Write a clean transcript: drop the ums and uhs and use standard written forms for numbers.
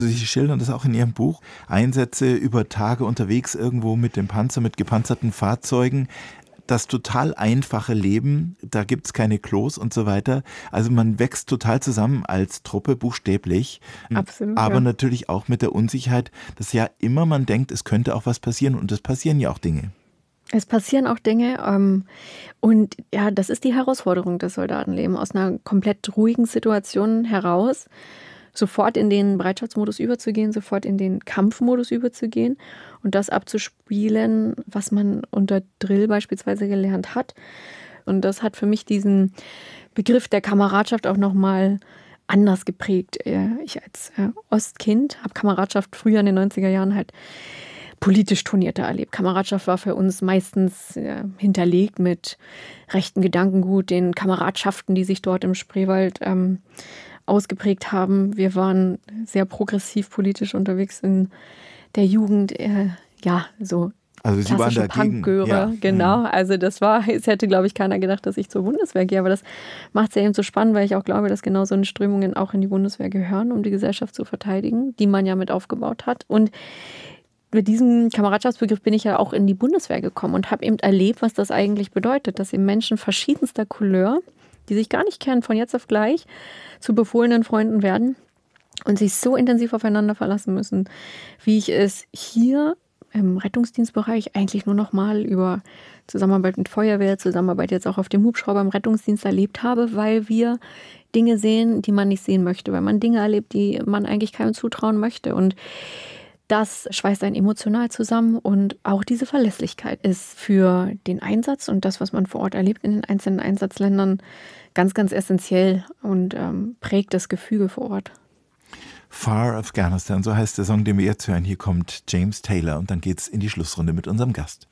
Sie schildern das auch in Ihrem Buch. Einsätze über Tage unterwegs irgendwo mit dem Panzer, mit gepanzerten Fahrzeugen. Das total einfache Leben, da gibt's keine Klos und so weiter. Also man wächst total zusammen als Truppe, buchstäblich. Absolut, Aber ja. natürlich auch mit der Unsicherheit, dass ja immer man denkt, es könnte auch was passieren und es passieren ja auch Dinge. Es passieren auch Dinge, und ja, das ist die Herausforderung des Soldatenlebens, aus einer komplett ruhigen Situation heraus sofort in den Bereitschaftsmodus überzugehen, sofort in den Kampfmodus überzugehen und das abzuspielen, was man unter Drill beispielsweise gelernt hat. Und das hat für mich diesen Begriff der Kameradschaft auch nochmal anders geprägt. Ich als Ostkind habe Kameradschaft früher in den 90er Jahren halt politisch turnierter erlebt. Kameradschaft war für uns meistens hinterlegt mit rechten Gedankengut, den Kameradschaften, die sich dort im Spreewald ausgeprägt haben. Wir waren sehr progressiv politisch unterwegs in der Jugend, so Also Sie waren klassische dagegen. Punkgöre, Ja. genau. Also es hätte, glaube ich, keiner gedacht, dass ich zur Bundeswehr gehe, aber das macht es ja eben so spannend, weil ich auch glaube, dass genau so eine Strömungen auch in die Bundeswehr gehören, um die Gesellschaft zu verteidigen, die man ja mit aufgebaut hat. Und mit diesem Kameradschaftsbegriff bin ich ja auch in die Bundeswehr gekommen und habe eben erlebt, was das eigentlich bedeutet, dass eben Menschen verschiedenster Couleur, die sich gar nicht kennen, von jetzt auf gleich zu befohlenen Freunden werden und sich so intensiv aufeinander verlassen müssen, wie ich es hier im Rettungsdienstbereich eigentlich nur noch mal über Zusammenarbeit mit Feuerwehr, Zusammenarbeit jetzt auch auf dem Hubschrauber im Rettungsdienst erlebt habe, weil wir Dinge sehen, die man nicht sehen möchte, weil man Dinge erlebt, die man eigentlich keinem zutrauen möchte. Und das schweißt einen emotional zusammen und auch diese Verlässlichkeit ist für den Einsatz und das, was man vor Ort erlebt in den einzelnen Einsatzländern, ganz, ganz essentiell und prägt das Gefüge vor Ort. Far Afghanistan, so heißt der Song, den wir jetzt hören. Hier kommt James Taylor und dann geht's in die Schlussrunde mit unserem Gast.